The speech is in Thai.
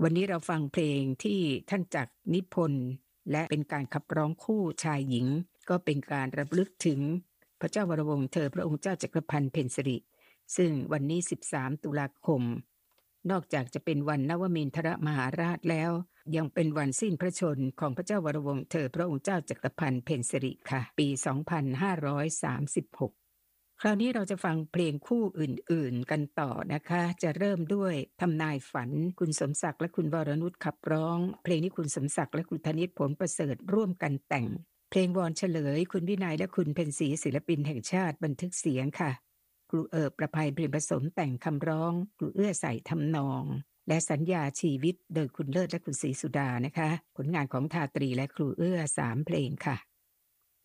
วันนี้เราฟังเพลงที่ท่านจักรนิพนธ์และเป็นการขับร้องคู่ชายหญิงก็เป็นการรำลึกถึงพระเจ้าวรวงศ์เธอพระองค์เจ้าจักรพันธ์เพ็ญสิริซึ่งวันนี้13ตุลาคมนอกจากจะเป็นวันนวมินทรมหาราชแล้วยังเป็นวันสิ้นพระชนม์ของพระเจ้าวรวงศ์เธอพระองค์เจ้าจักรพันธ์เพ็ญสิริค่ะปี2536คราวนี้เราจะฟังเพลงคู่อื่นๆกันต่อนะคะจะเริ่มด้วยทำนายฝันคุณสมศักดิ์และคุณวรนุชขับร้องเพลงนี้คุณสมศักดิ์และคุณธนิตผลประเสริฐร่วมกันแต่งเพลงวอนเฉลยคุณวินัยและคุณเพ็ญศรีศิลปินแห่งชาติบันทึกเสียงค่ะครูประภัยเปลี่ยนผสมแต่งคำร้องครูเอื้อใส่ทำนองและสัญญาชีวิตโดยคุณเลิศและคุณศรีสุดานะคะผลงานของทาตรีและครูเอื้อ3เพลงค่ะ